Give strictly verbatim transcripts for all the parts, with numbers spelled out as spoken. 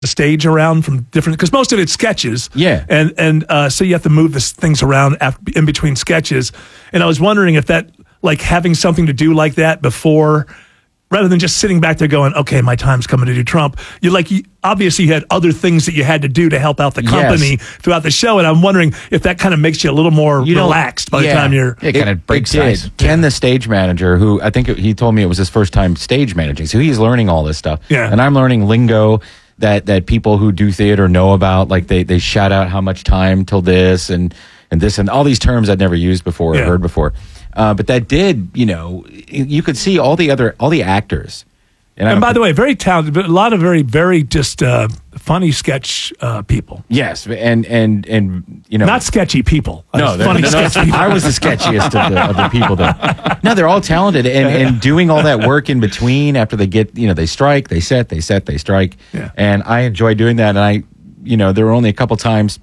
the stage around from different, because most of it's sketches. Yeah. And and uh, so you have to move the things around after, in between sketches. And I was wondering if that, like having something to do like that before, rather than just sitting back there going, okay, my time's coming to do Trump. You like, you, obviously you had other things that you had to do to help out the company yes. throughout the show. And I'm wondering if that kind of makes you a little more you relaxed by yeah. the time you're. It, it kind of breaks ice. Ken, yeah. the stage manager, who I think he told me it was his first time stage managing. So he's learning all this stuff. Yeah. And I'm learning lingo that that people who do theater know about. Like they, they shout out how much time till this and, and this and all these terms I'd never used before yeah. or heard before. Uh, but that did, you know, you could see all the other, all the actors. And, and by the way, very talented, but a lot of very, very just uh, funny sketch uh, people. Yes, and and and you know, not sketchy people. No, funny no, sketch no, people. I was the sketchiest of the, of the people. That, no, they're all talented, and, yeah. and doing all that work in between after they get, you know, they strike, they set, they set, they strike, yeah. and I enjoy doing that. And I, you know, there were only a couple times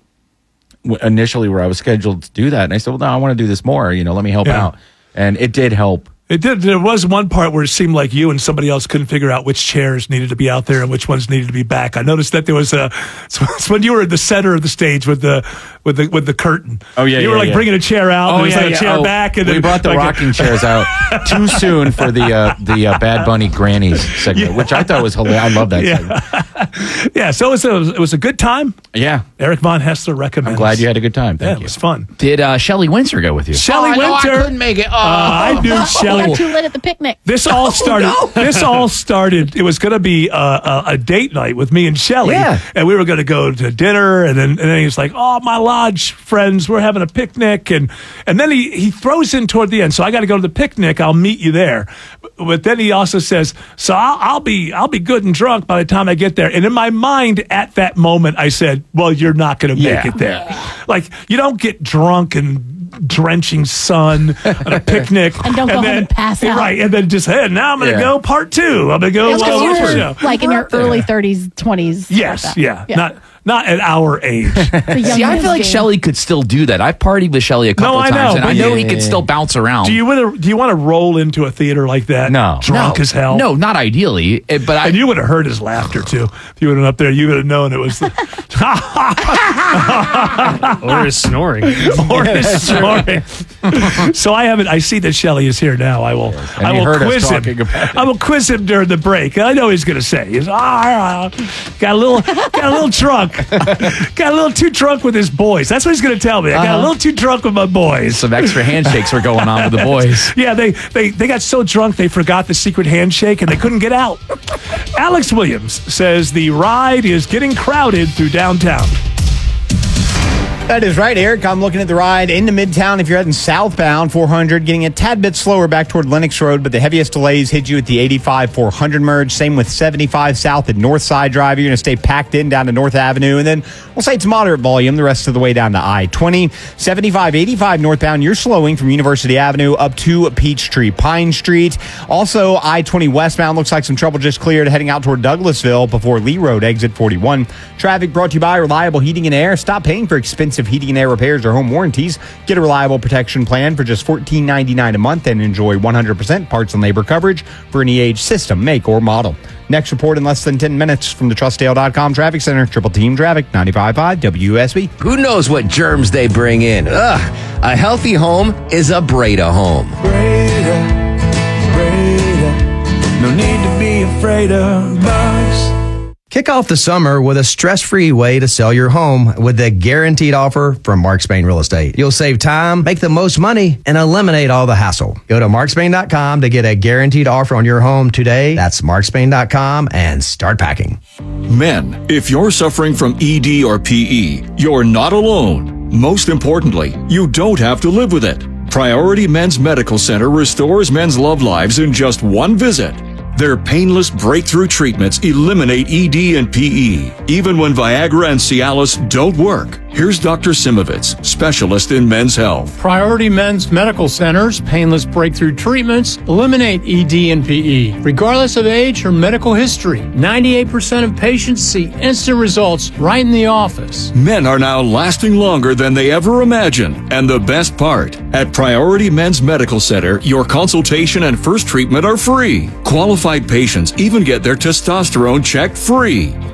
initially where I was scheduled to do that, and I said, well, no, I want to do this more. You know, let me help yeah. out, and it did help. It did. There was one part where it seemed like you and somebody else couldn't figure out which chairs needed to be out there and which ones needed to be back. I noticed that there was a. It's when you were at the center of the stage with the with the with the curtain. Oh yeah, you yeah, were like yeah. bringing a chair out. Oh and there was yeah, like yeah. a chair oh, back, and we then brought the like rocking a, chairs out too soon for the uh, the uh, Bad Bunny Grannies segment, yeah. which I thought was hilarious. I love that. Yeah, segment. yeah. So it was, a, it was a good time. Yeah, Eric Von Hessler recommends. I'm glad you had a good time. Thank yeah, you. It was fun. Did uh, Shelley Windsor go with you? Shelley oh, Windsor. No, I couldn't make it. Oh, uh, I knew Shelley. Got too lit at the picnic. This all started. Oh, no. This all started. It was going to be a, a, a date night with me and Shelley, yeah. and we were going to go to dinner. And then, and then he was like, "Oh, my lodge friends, we're having a picnic." And and then he he throws in toward the end. So I got to go to the picnic. I'll meet you there. But then he also says, "So I'll, I'll be I'll be good and drunk by the time I get there." And in my mind, at that moment, I said, "Well, you're not going to make yeah. it there. Like you don't get drunk and." Drenching sun on a picnic and don't go and home then, and pass out. Right, and then just, hey, now I'm going to yeah. go part two. I'm going to go That's well, because you show. were like in your early thirties, twenties. Yes, like yeah. yeah. Not not at our age. See, I feel like Shelley could still do that. I've partied with Shelley a couple No, I of times, know, and I but know yeah. he could still bounce around. do you want to do you want to roll into a theater like that? No. Drunk no, as hell? No, not ideally. eh, But I, And you would have heard his laughter, too. If you would have been up there, you would have known it was... The, Or his snoring. or his snoring. So I haven't... I see that Shelley is here now. I will, And I you will heard us quiz him. talking about it. I will quiz him during the break. I know what he's going to say. He's, ah, got a little got a little drunk. Got a little too drunk with his boys. That's what he's going to tell me. I got Uh-huh. a little too drunk with my boys. some extra handshakes were going on with the boys. Yeah, they, they, they got so drunk they forgot the secret handshake and they couldn't get out. Alex Williams says the ride is getting crowded through downtown. That is right, Eric. I'm looking at the ride into Midtown. If you're heading southbound, four hundred, getting a tad bit slower back toward Lenox Road, but the heaviest delays hit you at the eighty-five four hundred merge. Same with seventy-five south at Northside Drive. You're going to stay packed in down to North Avenue. And then we'll say it's moderate volume the rest of the way down to I twenty. seventy-five eighty-five northbound, you're slowing from University Avenue up to Peachtree Pine Street. Also, I twenty westbound looks like some trouble just cleared heading out toward Douglasville before Lee Road exit forty-one. Traffic brought to you by Reliable Heating and Air. Stop paying for expensive heating and air repairs or home warranties. Get a reliable protection plan for just fourteen ninety-nine a month and enjoy one hundred percent parts and labor coverage for any age, system, make, or model. Next report in less than ten minutes from the Trustdale dot com Traffic Center. Triple Team Traffic, ninety-five point five W S B. Who knows what germs they bring in? Ugh, a healthy home is a Breda home. Breda, Breda, no need to be afraid of bugs. Kick off the summer with a stress-free way to sell your home with the guaranteed offer from Mark Spain Real Estate. You'll save time, make the most money, and eliminate all the hassle. Go to mark spain dot com to get a guaranteed offer on your home today. That's mark spain dot com and start packing. Men, if you're suffering from E D or P E, you're not alone. Most importantly, you don't have to live with it. Priority Men's Medical Center restores men's love lives in just one visit. Their painless breakthrough treatments eliminate E D and P E, even when Viagra and Cialis don't work. Here's Doctor Simovitz, specialist in men's health. Priority Men's Medical Center's painless breakthrough treatments eliminate E D and P E, regardless of age or medical history. ninety-eight percent of patients see instant results right in the office. Men are now lasting longer than they ever imagined. And the best part, at Priority Men's Medical Center, your consultation and first treatment are free. Qualified patients even get their testosterone checked free.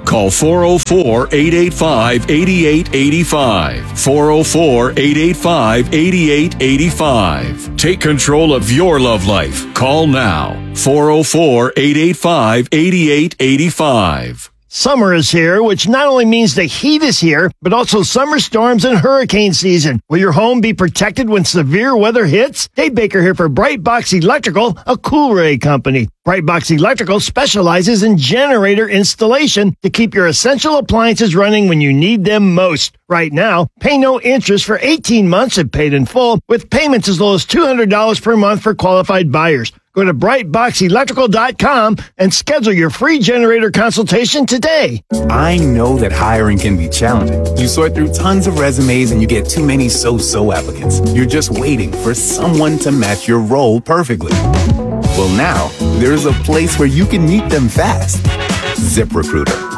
Call four oh four, eight eight five, eight eight eight five. four oh four, eight eight five, eight eight eight five. Take control of your love life. Call now. four oh four, eight eight five, eight eight eight five. Summer is here, which not only means the heat is here, but also summer storms and hurricane season. Will your home be protected when severe weather hits? Dave Baker here for Brightbox Electrical, a Coolray company. Brightbox Electrical specializes in generator installation to keep your essential appliances running when you need them most. Right now, pay no interest for eighteen months if paid in full, with payments as low as two hundred dollars per month for qualified buyers. Go to brightbox electrical dot com and schedule your free generator consultation today. I know that hiring can be challenging. You sort through tons of resumes and you get too many so-so applicants. You're just waiting for someone to match your role perfectly. Well, now, there's a place where you can meet them fast. ZipRecruiter.